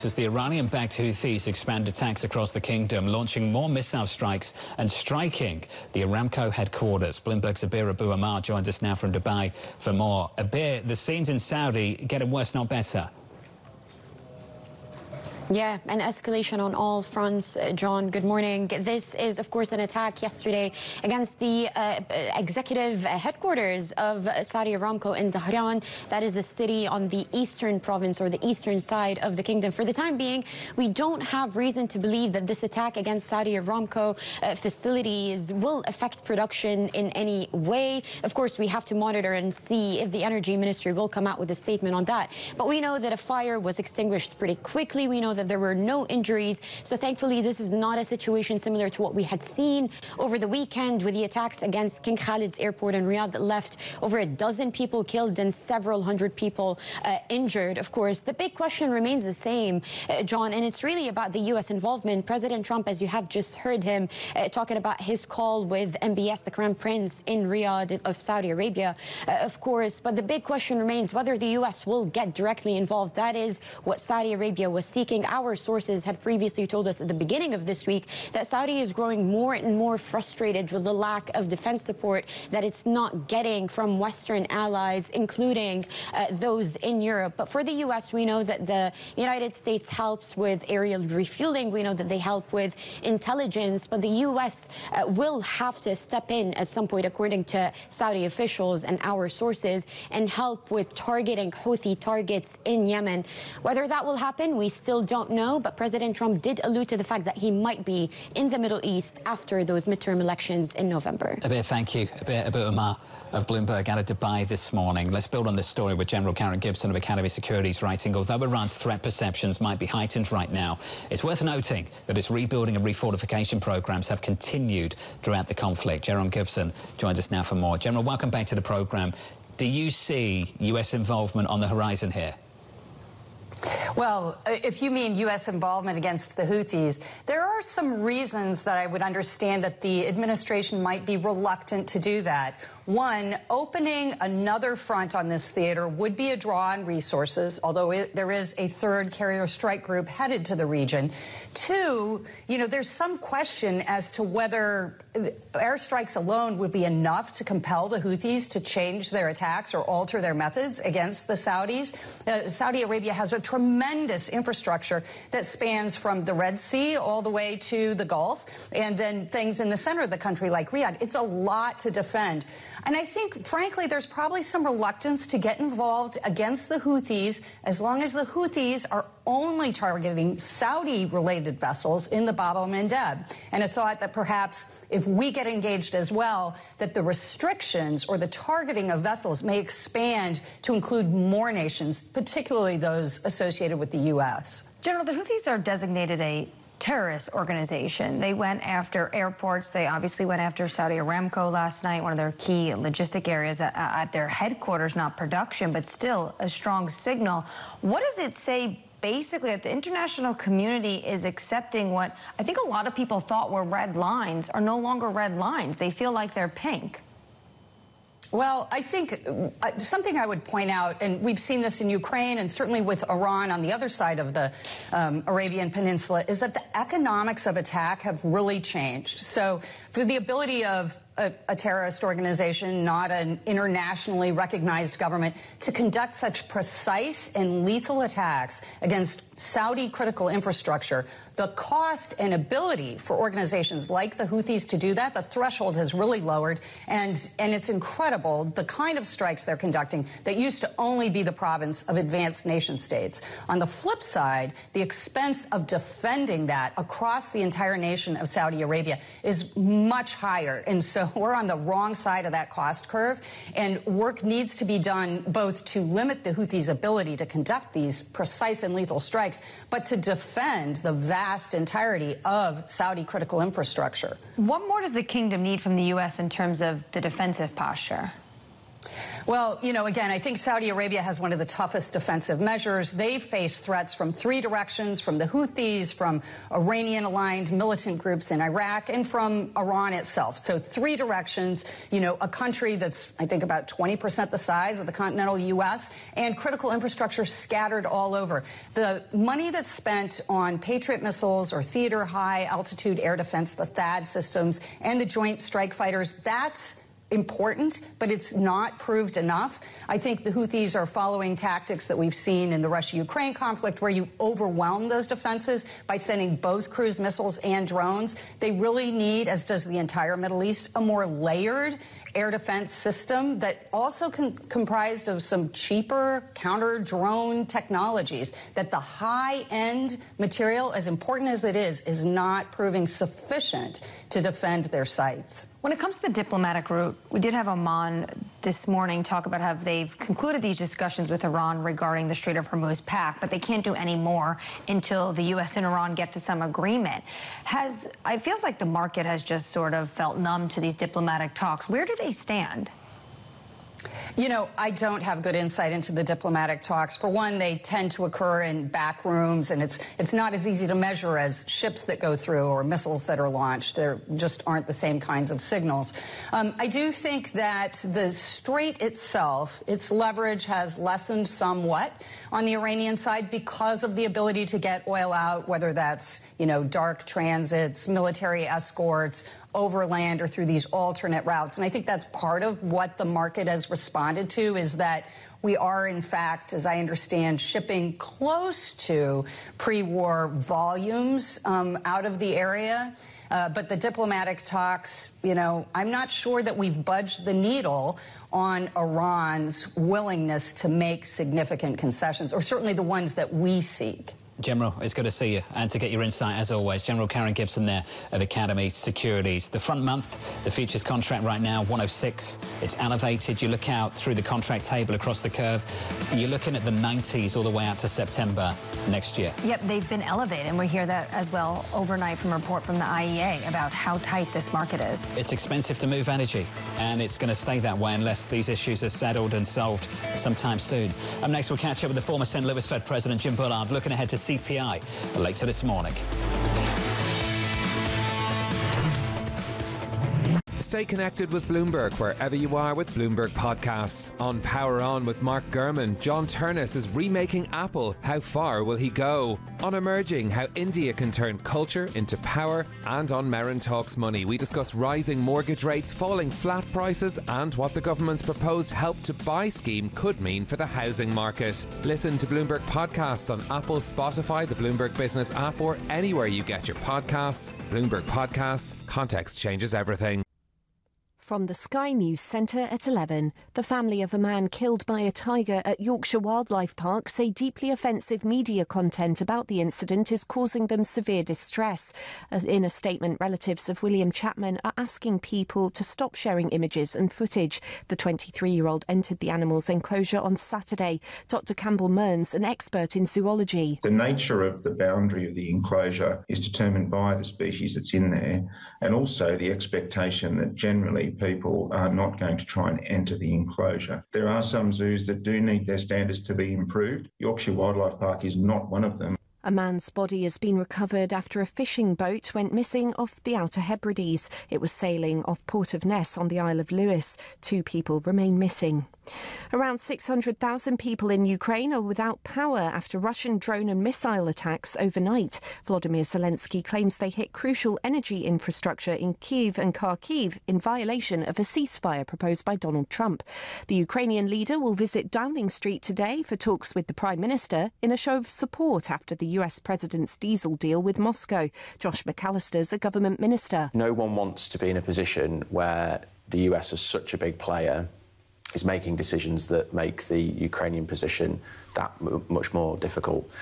As the Iranian-backed Houthis expand attacks across the kingdom, launching more missile strikes and striking the Aramco headquarters. Bloomberg's Abir Abu Amar joins us now from Dubai for more. Abir, the scenes in Saudi getting worse, not better. Yeah, an escalation on all fronts, John. Good morning. This is, of course, an attack yesterday against the executive headquarters of Saudi Aramco in Dhahran. That is a city on the eastern province or the eastern side of the kingdom. For the time being, we don't have reason to believe that this attack against Saudi Aramco facilities will affect production in any way. Of course, we have to monitor and see if the Energy Ministry will come out with a statement on that. But we know that a fire was extinguished pretty quickly. We know that there were no injuries. So thankfully, this is not a situation similar to what we had seen over the weekend with the attacks against King Khalid's airport in Riyadh that left over a dozen people killed and several hundred people injured. Of course, the big question remains the same, John, and it's really about the U.S. involvement. President Trump, as you have just heard him talking about his call with MBS, the Crown Prince in Riyadh of Saudi Arabia, of course. But the big question remains whether the U.S. will get directly involved. That is what Saudi Arabia was seeking. Our sources had previously told us at the beginning of this week that Saudi is growing more and more frustrated with the lack of defense support that it's not getting from Western allies, including those in Europe. But for the U.S., we know that the United States helps with aerial refueling. We know that they help with intelligence. But the U.S. will have to step in at some point, according to Saudi officials and our sources, and help with targeting Houthi targets in Yemen. Whether that will happen, we still don't know, but President Trump did allude to the fact that he might be in the Middle East after those midterm elections in November. Abir, thank you. Abir Abu Amar of Bloomberg out of Dubai this morning. Let's build on this story with General Karen Gibson of Academy Securities writing, although Iran's threat perceptions might be heightened right now, it's worth noting that its rebuilding and refortification programs have continued throughout the conflict. General Gibson joins us now for more. General, welcome back to the program. Do you see U.S. involvement on the horizon here? Well, if you mean U.S. involvement against the Houthis, there are some reasons that I would understand that the administration might be reluctant to do that. One, opening another front on this theater would be a draw on resources, although there is a third carrier strike group headed to the region. Two, there's some question as to whether airstrikes alone would be enough to compel the Houthis to change their attacks or alter their methods against the Saudis. Saudi Arabia has a tremendous infrastructure that spans from the Red Sea all the way to the Gulf, and then things in the center of the country like Riyadh. It's a lot to defend. And I think, frankly, there's probably some reluctance to get involved against the Houthis as long as the Houthis are only targeting Saudi-related vessels in the Bab el-Mandeb. And a thought that perhaps if we get engaged as well, that the restrictions or the targeting of vessels may expand to include more nations, particularly those associated with the U.S. General, the Houthis are designated a terrorist organization. They went after airports. They obviously went after Saudi Aramco last night, one of their key logistic areas at their headquarters, not production, but still a strong signal. What does it say basically that the international community is accepting what I think a lot of people thought were red lines are no longer red lines? They feel like they're pink. Well, I think something I would point out, and we've seen this in Ukraine and certainly with Iran on the other side of the Arabian Peninsula, is that the economics of attack have really changed. So for the ability of a terrorist organization, not an internationally recognized government, to conduct such precise and lethal attacks against Saudi critical infrastructure, the cost and ability for organizations like the Houthis to do that, the threshold has really lowered, and it's incredible the kind of strikes they're conducting that used to only be the province of advanced nation states. On the flip side, the expense of defending that across the entire nation of Saudi Arabia is much higher, and so we're on the wrong side of that cost curve, and work needs to be done both to limit the Houthis' ability to conduct these precise and lethal strikes, but to defend the vast entirety of Saudi critical infrastructure. What more does the kingdom need from the U.S. in terms of the defensive posture? Well, you know, again, I think Saudi Arabia has one of the toughest defensive measures. They face threats from three directions, from the Houthis, from Iranian-aligned militant groups in Iraq, and from Iran itself. So three directions, you know, a country that's, I think, about 20% the size of the continental U.S., and critical infrastructure scattered all over. The money that's spent on Patriot missiles or Theater high-altitude air defense, the THAAD systems, and the Joint Strike Fighters, that's important, but it's not proved enough. I think the Houthis are following tactics that we've seen in the Russia-Ukraine conflict, where you overwhelm those defenses by sending both cruise missiles and drones. They really need, as does the entire Middle East, a more layered air defense system that also comprised of some cheaper counter-drone technologies. That the high-end material, as important as it is not proving sufficient to defend their sites. When it comes to the diplomatic route, we did have Oman this morning talk about how they've concluded these discussions with Iran regarding the Strait of Hormuz pact, but they can't do any more until the U.S. and Iran get to some agreement. It feels like the market has just sort of felt numb to these diplomatic talks. Where do they stand? You know, I don't have good insight into the diplomatic talks. For one, they tend to occur in back rooms, and it's not as easy to measure as ships that go through or missiles that are launched. There just aren't the same kinds of signals. I do think that the strait itself, its leverage has lessened somewhat on the Iranian side because of the ability to get oil out, whether that's, you know, dark transits, military escorts, overland, or through these alternate routes. And I think that's part of what the market has responded to, is that we are, in fact, as I understand, shipping close to pre-war volumes out of the area. But the diplomatic talks, you know, I'm not sure that we've budged the needle on Iran's willingness to make significant concessions, or certainly the ones that we seek. General, it's good to see you and to get your insight, as always. General Karen Gibson there of Academy Securities. The front month, the futures contract right now, 106. It's elevated. You look out through the contract table across the curve, you're looking at the 90s all the way out to September next year. Yep, they've been elevated, and we hear that as well overnight from a report from the IEA about how tight this market is. It's expensive to move energy, and it's going to stay that way unless these issues are settled and solved sometime soon. Up next, we'll catch up with the former St. Louis Fed President Jim Bullard, looking ahead to CPI later this morning. Stay connected with Bloomberg wherever you are with Bloomberg Podcasts. On Power On with Mark Gurman, John Turnus is remaking Apple. How far will he go? On Emerging, how India can turn culture into power. And on Merrin Talks Money, we discuss rising mortgage rates, falling flat prices, and what the government's proposed Help to Buy scheme could mean for the housing market. Listen to Bloomberg Podcasts on Apple, Spotify, the Bloomberg Business app, or anywhere you get your podcasts. Bloomberg Podcasts. Context changes everything. From the Sky News Centre at 11, the family of a man killed by a tiger at Yorkshire Wildlife Park say deeply offensive media content about the incident is causing them severe distress. In a statement, relatives of William Chapman are asking people to stop sharing images and footage. The 23-year-old entered the animal's enclosure on Saturday. Dr. Campbell Mearns, an expert in zoology. The nature of the boundary of the enclosure is determined by the species that's in there, and also the expectation that generally people are not going to try and enter the enclosure. There are some zoos that do need their standards to be improved. Yorkshire Wildlife Park is not one of them. A man's body has been recovered after a fishing boat went missing off the Outer Hebrides. It was sailing off Port of Ness on the Isle of Lewis. 2 people remain missing. Around 600,000 people in Ukraine are without power after Russian drone and missile attacks overnight. Volodymyr Zelensky claims they hit crucial energy infrastructure in Kyiv and Kharkiv in violation of a ceasefire proposed by Donald Trump. The Ukrainian leader will visit Downing Street today for talks with the Prime Minister in a show of support after the US President's diesel deal with Moscow. Josh McAllister's a government minister. No one wants to be in a position where the US is such a big player is making decisions that make the Ukrainian position that much more difficult.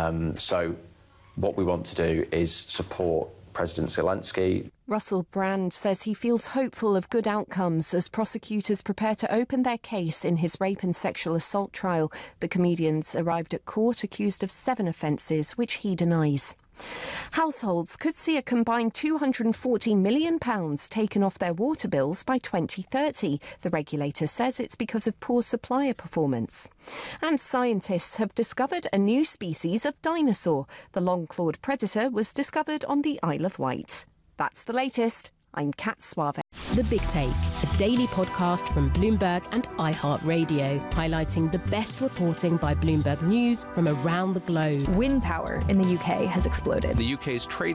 So what we want to do is support President Zelensky. Russell Brand says he feels hopeful of good outcomes as prosecutors prepare to open their case in his rape and sexual assault trial. The comedian's arrived at court accused of 7 offences, which he denies. Households could see a combined £240 million taken off their water bills by 2030. The regulator says it's because of poor supplier performance. And scientists have discovered a new species of dinosaur. The long-clawed predator was discovered on the Isle of Wight. That's the latest. I'm Kat Suave. The Big Take, a daily podcast from Bloomberg and iHeartRadio, highlighting the best reporting by Bloomberg News from around the globe. Wind power in the UK has exploded. The UK's trade